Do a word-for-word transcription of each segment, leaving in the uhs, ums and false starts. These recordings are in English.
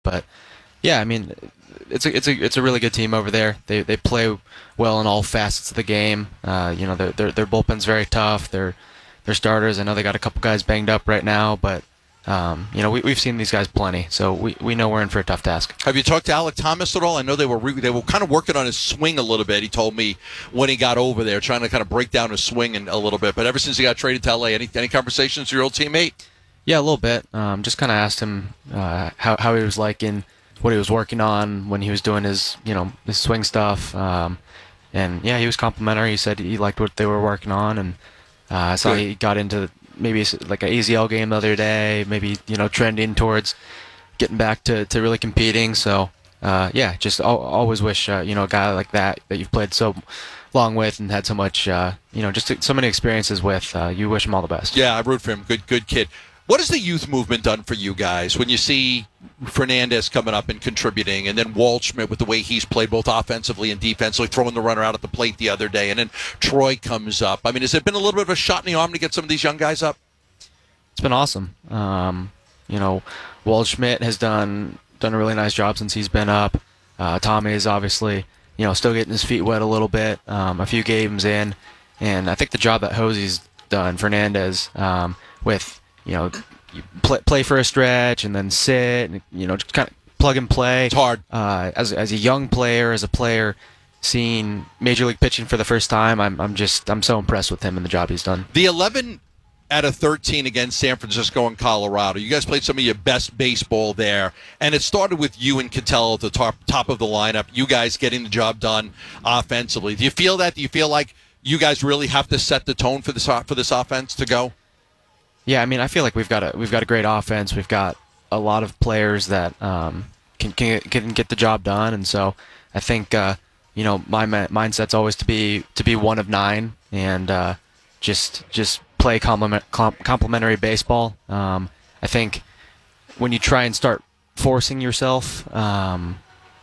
But yeah, I mean, it's a it's a it's a really good team over there. They they play well in all facets of the game. Uh, you know, their their their bullpen's very tough. Their their starters, I know they got a couple guys banged up right now, but um, you know, we we've seen these guys plenty, so we, we know we're in for a tough task. Have you talked to Alec Thomas at all? I know they were re- they were kind of working on his swing a little bit. He told me when he got over there, trying to kind of break down his swing in, a little bit. But ever since he got traded to L A, any any conversations with your old teammate? Yeah, a little bit. Um, just kind of asked him uh, how how he was liking what he was working on when he was doing his you know his swing stuff. Um, and yeah, he was complimentary. He said he liked what they were working on, and uh, I saw Good. he got into maybe like an A Z L game the other day. Maybe you know trending towards getting back to, to really competing. So uh, yeah, just al- always wish uh, you know a guy like that that you've played so long with and had so much uh, you know just so many experiences with. Uh, you wish him all the best. Yeah, I root for him. Good good kid. What has the youth movement done for you guys when you see Fernandez coming up and contributing, and then Waldschmidt with the way he's played both offensively and defensively, throwing the runner out at the plate the other day, and then Troy comes up? I mean, has it been a little bit of a shot in the arm to get some of these young guys up? It's been awesome. Um, you know, Waldschmidt has done done a really nice job since he's been up. Uh, Tommy is obviously you know still getting his feet wet a little bit, um, a few games in, and I think the job that Hosey's done, Fernandez, um, with you know, you play, play for a stretch and then sit, and you know, just kind of plug and play. It's hard. Uh, as as a young player, as a player, seeing major league pitching for the first time, I'm I'm just I'm so impressed with him and the job he's done. The eleven out of thirteen against San Francisco and Colorado. You guys played some of your best baseball there, and it started with you and Ketel at the top top of the lineup. You guys getting the job done offensively. Do you feel that? Do you feel like you guys really have to set the tone for this for this offense to go? Yeah, I mean, I feel like we've got a we've got a great offense. We've got a lot of players that um, can, can can get the job done, and so I think uh, you know my ma- mindset's always to be to be one of nine and uh, just just play complement, com- complementary baseball. Um, I think when you try and start forcing yourself um,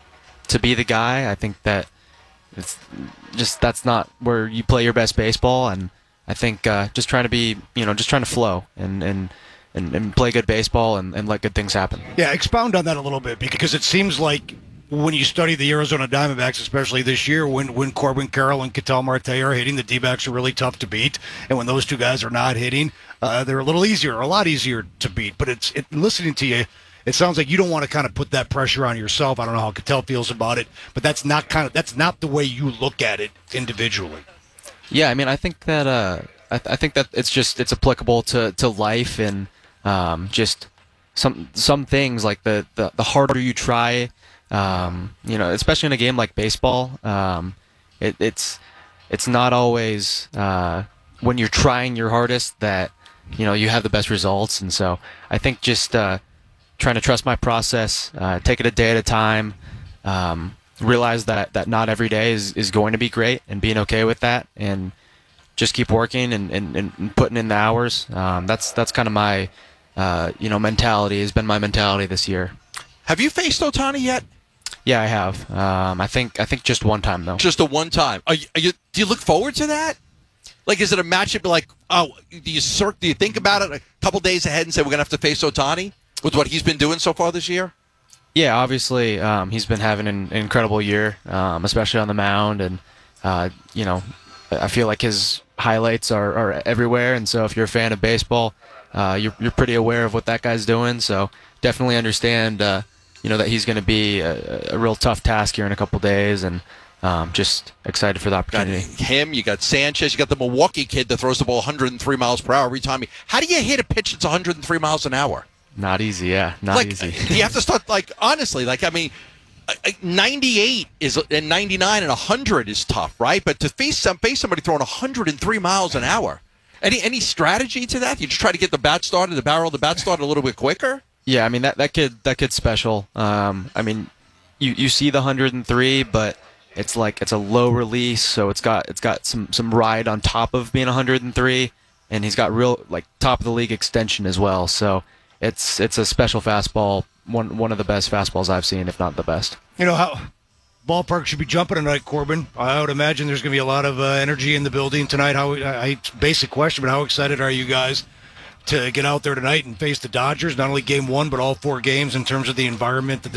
to be the guy, I think that it's just that's not where you play your best baseball. And I think uh, just trying to be, you know, just trying to flow and and, and, and play good baseball and, and let good things happen. Yeah, expound on that a little bit, because it seems like when you study the Arizona Diamondbacks, especially this year, when, when Corbin Carroll and Ketel Marte are hitting, the D-backs are really tough to beat. And when those two guys are not hitting, uh, they're a little easier, a lot easier to beat. But it's it, listening to you, it sounds like you don't want to kind of put that pressure on yourself. I don't know how Ketel feels about it, but that's not kind of that's not the way you look at it individually. Yeah, I mean, I think that uh, I, th- I think that it's just it's applicable to, to life and um, just some some things like the, the, the harder you try, um, you know, especially in a game like baseball, um, it, it's it's not always uh, when you're trying your hardest that you know you have the best results. And so I think just uh, trying to trust my process, uh, take it a day at a time. Um, realize that, that not every day is, is going to be great, and being okay with that, and just keep working and, and, and putting in the hours. Um, that's that's kind of my uh, you know mentality, has been my mentality this year. Have you faced Ohtani yet? Yeah, I have. Um, I think I think just one time though. Just a one time. Are you, are you, do you look forward to that? Like, is it a matchup like, oh, do you cir- do you think about it a couple days ahead and say we're going to have to face Ohtani with what he's been doing so far this year? Yeah, obviously um, he's been having an incredible year, um, especially on the mound, and uh, you know, I feel like his highlights are, are everywhere. And so if you're a fan of baseball, uh, you're you're pretty aware of what that guy's doing. So definitely understand, uh, you know, that he's going to be a, a real tough task here in a couple days, and um, just excited for the opportunity. You got him, you got Sanchez, you got the Milwaukee kid that throws the ball one hundred three miles per hour every time. How do you hit a pitch that's one hundred three miles an hour? Not easy, yeah, not like, easy. You have to start, like, honestly, like, I mean, ninety-eight is and ninety-nine and one hundred is tough, right? But to face some face somebody throwing one hundred three miles an hour, any any strategy to that? You just try to get the bat started, the barrel of the bat started a little bit quicker? Yeah, I mean, that, that kid that kid's special. Um, I mean, you, you see the one hundred three, but it's like it's a low release, so it's got it's got some, some ride on top of being one hundred three, and he's got real like top of the league extension as well. So it's it's a special fastball, one one of the best fastballs I've seen, if not the best. You know how ballpark should be jumping tonight, Corbin. I would imagine there's going to be a lot of uh, energy in the building tonight. How I, I basic question, but how excited are you guys to get out there tonight and face the Dodgers, not only game one, but all four games in terms of the environment that